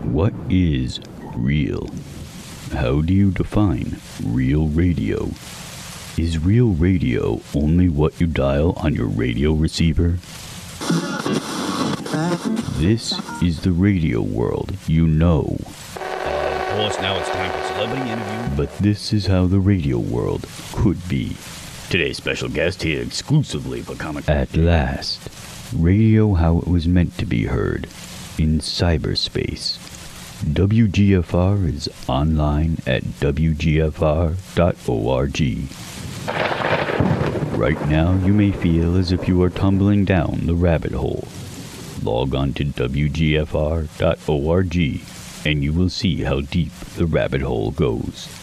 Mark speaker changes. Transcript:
Speaker 1: What is real? How do you define real radio? Is real radio only what you dial on your radio receiver? This is the radio world you know.
Speaker 2: Of course, now it's time for Celebrity Interview.
Speaker 1: But this is how the radio world could be.
Speaker 2: Today's special guest here exclusively for Comic.
Speaker 1: At last, radio how it was meant to be heard, in cyberspace. WGFR is online at wgfr.org. Right now, you may feel as if you are tumbling down the rabbit hole. Log on to wgfr.org and you will see how deep the rabbit hole goes.